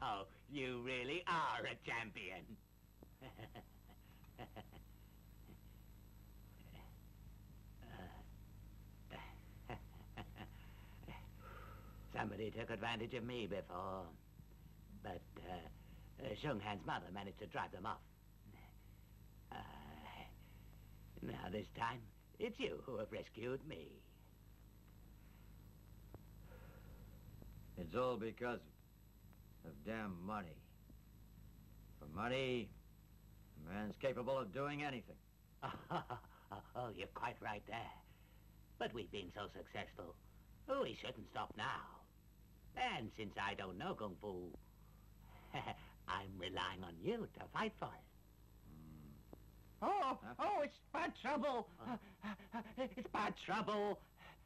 Oh, you really are a champion. Somebody took advantage of me before, but Shung Han's mother managed to drive them off. Now this time, it's you who have rescued me. It's all because of damn money. For money, a man's capable of doing anything. Oh, you're quite right there. But we've been so successful. Oh, we shouldn't stop now. And since I don't know Kung Fu, I'm relying on you to fight for it. Oh, it's bad trouble. It's bad trouble.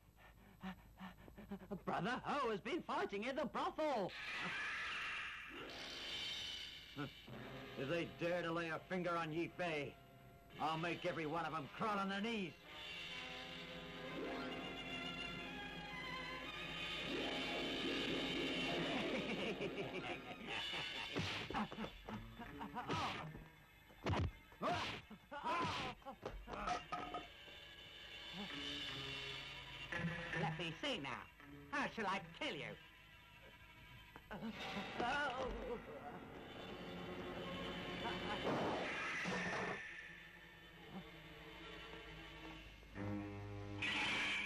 Brother Ho has been fighting in the brothel. If they dare to lay a finger on Yi Fei, I'll make every one of them crawl on their knees. Let me see now. How shall I kill you?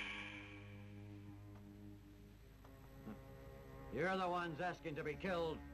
You're the ones asking to be killed.